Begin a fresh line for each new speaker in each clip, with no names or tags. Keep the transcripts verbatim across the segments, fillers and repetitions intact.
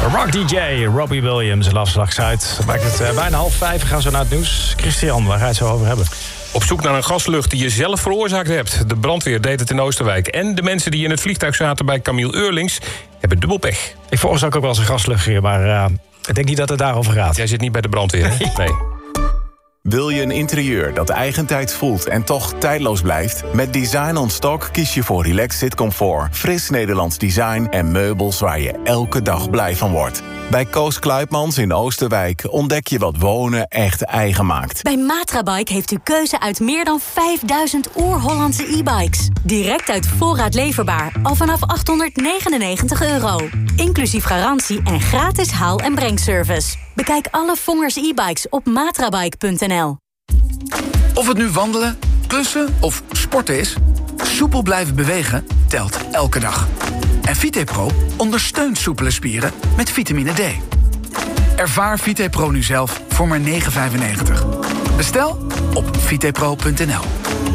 Rock D J, Robbie Williams, Love Slag Zuid. Dan maakt het uh, bijna half vijf. We gaan zo naar het nieuws. Christian, waar ga je het zo over hebben?
Op zoek naar een gaslucht die je zelf veroorzaakt hebt. De brandweer deed het in Oosterwijk. En de mensen die in het vliegtuig zaten bij Camille Eurlings hebben dubbel pech.
Ik veroorzaak ook wel eens een gaslucht hier, maar uh, ik denk niet dat het daarover gaat.
Jij zit niet bij de brandweer, hè? Nee.
Wil je een interieur dat eigentijds voelt en toch tijdloos blijft? Met Design on Stock kies je voor relaxed zitcomfort, fris Nederlands design en meubels waar je elke dag blij van wordt. Bij Koos Kluipmans in Oosterwijk ontdek je wat wonen echt eigen maakt.
Bij Matrabike heeft u keuze uit meer dan vijfduizend oer-Hollandse e-bikes. Direct uit voorraad leverbaar, al vanaf achthonderdnegenennegentig euro. Inclusief garantie en gratis haal- en brengservice. Bekijk alle Vongers e-bikes op matrabike punt n l.
Of het nu wandelen, klussen of sporten is, soepel blijven bewegen telt elke dag. En VitePro ondersteunt soepele spieren met vitamine D. Ervaar VitePro nu zelf voor maar negen vijfennegentig. Bestel op vitepro punt n l.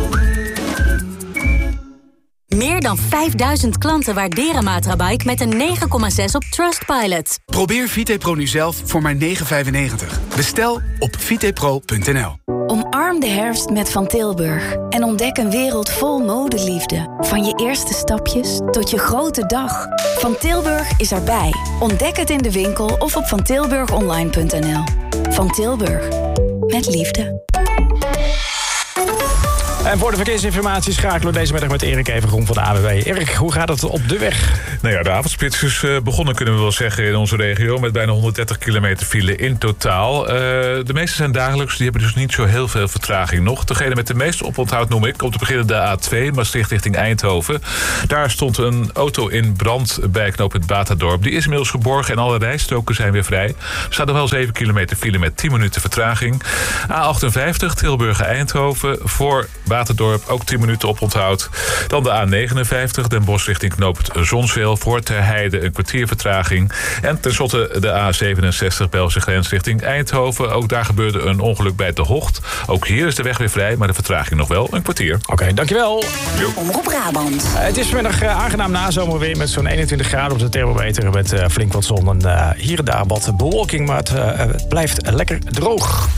Meer dan vijfduizend klanten waarderen Matrabike met een negen komma zes op Trustpilot.
Probeer VitePro nu zelf voor maar negen vijfennegentig. Bestel op vitepro punt n l.
Omarm de herfst met Van Tilburg en ontdek een wereld vol modeliefde. Van je eerste stapjes tot je grote dag. Van Tilburg is erbij. Ontdek het in de winkel of op van tilburg online punt n l. Van Tilburg. Met liefde.
En voor de verkeersinformatie schakelen we deze middag met Erik Evengroen van de A W B. Erik, hoe gaat het op de weg?
Nou ja, de avondspits is uh, begonnen, kunnen we wel zeggen, in onze regio. Met bijna honderddertig kilometer file in totaal. Uh, de meeste zijn dagelijks, die hebben dus niet zo heel veel vertraging nog. Degene met de meeste oponthoud noem ik. Om te beginnen de A twee, Maastricht richting Eindhoven. Daar stond een auto in brand bij knooppunt Batadorp. Die is inmiddels geborgen en alle rijstroken zijn weer vrij. Er staat nog wel zeven kilometer file met tien minuten vertraging. A achtenvijftig, Tilburg-Eindhoven, voor Batadorp, ook tien minuten oponthoud. Dan de A negenenvijftig, Den Bosch richting knooppunt Zonsveel, voor Terheide een kwartier vertraging. En tenslotte de A zevenenzestig, Belgische grens richting Eindhoven. Ook daar gebeurde een ongeluk bij De Hocht. Ook hier is de weg weer vrij, maar de vertraging nog wel een kwartier.
Oké, okay, dankjewel.
Omroep Brabant.
Uh, het is vanmiddag uh, aangenaam nazomerweer met zo'n eenentwintig graden op de thermometer. Met uh, flink wat zon en uh, hier en daar wat bewolking, maar het, uh, het blijft lekker droog.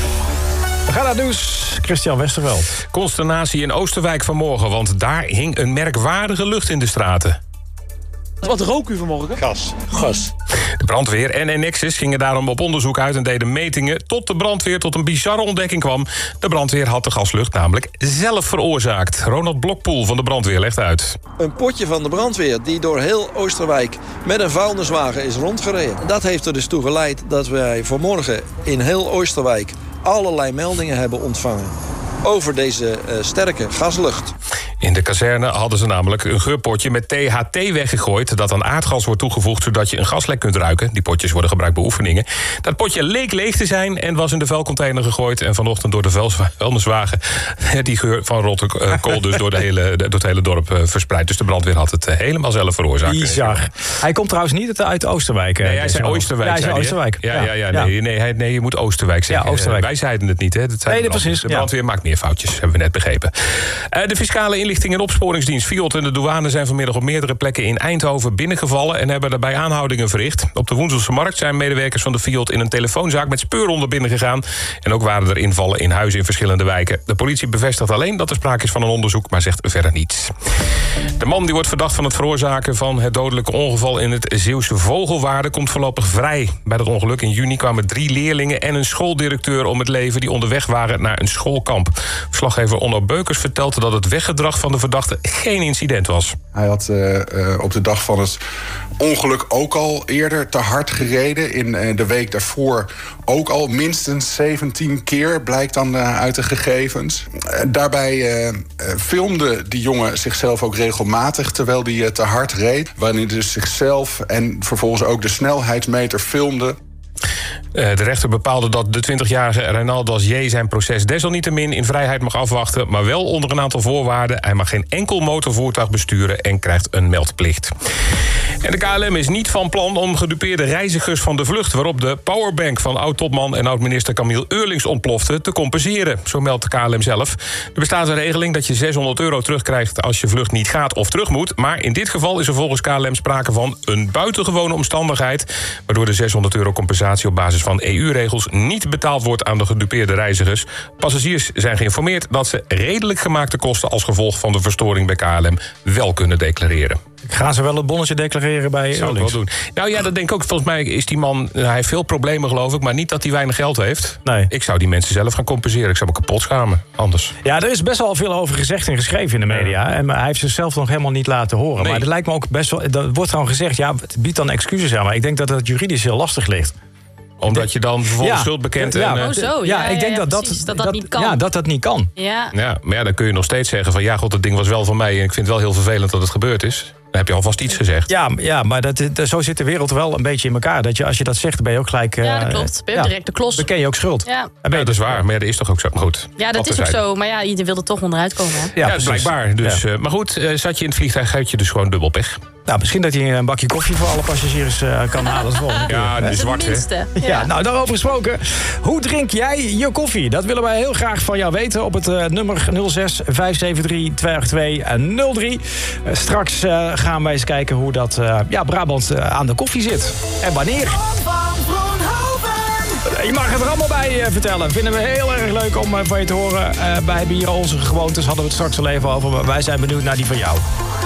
We gaan naar het nieuws. Christian Westerveld.
Consternatie in Oosterwijk vanmorgen, want daar hing een merkwaardige lucht in de straten.
Wat rook u vanmorgen?
Gas.
Gas.
De brandweer en Enexis gingen daarom op onderzoek uit en deden metingen, tot de brandweer tot een bizarre ontdekking kwam. De brandweer had de gaslucht namelijk zelf veroorzaakt. Ronald Blokpoel van de brandweer legt uit.
Een potje van de brandweer die door heel Oosterwijk met een vuilniswagen is rondgereden. Dat heeft er dus toe geleid dat wij vanmorgen in heel Oosterwijk allerlei meldingen hebben ontvangen over deze uh, sterke gaslucht.
In de kazerne hadden ze namelijk een geurpotje met T H T weggegooid, dat aan aardgas wordt toegevoegd zodat je een gaslek kunt ruiken. Die potjes worden gebruikt bij oefeningen. Dat potje leek leeg te zijn en was in de vuilcontainer gegooid en vanochtend door de vuilniswagen die geur van rotte kool dus door, de hele, door het hele dorp verspreid. Dus de brandweer had het helemaal zelf veroorzaakt.
Bizar. Hij komt trouwens niet uit Oosterwijk.
Nee, hij zei Oosterwijk.
Ja, hij zei Oosterwijk.
Ja, ja, ja, nee, nee, nee, nee, je moet Oosterwijk zeggen.
Ja, Oosterwijk.
Wij zeiden het niet, hè? Dat
nee, nee precies.
De brandweer ja. maakt meer foutjes, hebben we net begrepen. Uh, de fiscale inlichting en opsporingsdienst Fiat en de douane zijn vanmiddag op meerdere plekken in Eindhoven binnengevallen en hebben daarbij aanhoudingen verricht. Op de Woenselse markt zijn medewerkers van de Fiat in een telefoonzaak met speurhonden binnengegaan. En ook waren er invallen in huizen in verschillende wijken. De politie bevestigt alleen dat er sprake is van een onderzoek, maar zegt verder niets. De man die wordt verdacht van het veroorzaken van het dodelijke ongeval in het Zeeuwse Vogelwaarde komt voorlopig vrij. Bij dat ongeluk in juni kwamen drie leerlingen en een schooldirecteur om het leven die onderweg waren naar een schoolkamp. Verslaggever Onno Beukers vertelde dat het weggedrag van de verdachte geen incident was.
Hij had uh, uh, op de dag van het ongeluk ook al eerder te hard gereden. In uh, de week daarvoor ook al minstens zeventien keer, blijkt dan uh, uit de gegevens. Uh, daarbij uh, uh, filmde die jongen zichzelf ook regelmatig terwijl hij uh, te hard reed. Waarin hij dus zichzelf en vervolgens ook de snelheidsmeter filmde.
Uh, de rechter bepaalde dat de twintigjarige Reynaldas J. zijn proces desalniettemin in vrijheid mag afwachten, maar wel onder een aantal voorwaarden. Hij mag geen enkel motorvoertuig besturen en krijgt een meldplicht. En de K L M is niet van plan om gedupeerde reizigers van de vlucht waarop de powerbank van oud-topman en oud-minister Camille Eurlings ontplofte te compenseren. Zo meldt de K L M zelf. Er bestaat een regeling dat je zeshonderd euro terugkrijgt als je vlucht niet gaat of terug moet. Maar in dit geval is er volgens K L M sprake van een buitengewone omstandigheid, waardoor de zeshonderd euro compensatie op basis van E U-regels niet betaald wordt aan de gedupeerde reizigers. Passagiers zijn geïnformeerd dat ze redelijk gemaakte kosten als gevolg van de verstoring bij K L M wel kunnen declareren.
Gaan ze wel het bonnetje declareren bij
Zou ik wel doen. Nou ja, dat denk ik ook. Volgens mij is die man... Hij heeft veel problemen, geloof ik, maar niet dat hij weinig geld heeft.
Nee.
Ik zou die mensen zelf gaan compenseren. Ik zou me kapot schamen. Anders.
Ja, er is best wel veel over gezegd en geschreven in de media. En hij heeft zichzelf nog helemaal niet laten horen.
Nee.
Maar het lijkt me ook best wel... Er wordt gewoon gezegd, ja, het biedt dan excuses aan. Maar ik denk dat het juridisch heel lastig ligt.
Omdat je dan vervolgens
Ja.
schuld bekent.
Ja,
en,
oh,
uh,
zo.
Ja,
Ja,
ik denk
ja,
dat, dat,
precies, dat dat
dat
niet kan.
Ja, dat dat niet kan.
Ja.
Ja, maar ja, dan kun je nog steeds zeggen van... ja, god, dat ding was wel van mij en ik vind het wel heel vervelend dat het gebeurd is. Dan heb je alvast iets gezegd.
Ja, ja maar dat, dat, zo zit de wereld wel een beetje in elkaar. Dat je, als je dat zegt, dan ben je ook gelijk...
Ja,
uh,
dat klopt. Ben je ook direct de klos.
Dan ken je ook schuld.
Ja.
Dan ben
Ja,
je
dat is
dus-
waar, maar ja, dat is toch ook zo. Maar goed.
Ja, dat is ook
terzijde.
zo. Maar ja, je wil er toch onderuit komen. Hè?
Ja,
Ja,
precies.
blijkbaar. Dus,
Ja.
uh, maar goed, uh, zat je in het vliegtuig, geef je dus gewoon dubbel pech.
Nou, misschien dat hij een bakje koffie voor alle passagiers uh, kan halen. Dat is wel-
Ja, die
Dat is
zwart,
het
hè?
minste.
Ja.
Ja.
nou, daarover gesproken. Hoe drink jij je koffie? Dat willen wij heel graag van jou weten op het uh, nummer nul zes vijf zeven drie twee acht twee nul drie. Uh, straks uh, gaan wij eens kijken hoe dat uh, ja, Brabant uh, aan de koffie zit. En wanneer. Je mag het er allemaal bij uh, vertellen. Vinden we heel erg leuk om uh, van je te horen. Uh, wij hebben hier onze gewoontes, hadden we het straks al even over. Maar wij zijn benieuwd naar die van jou.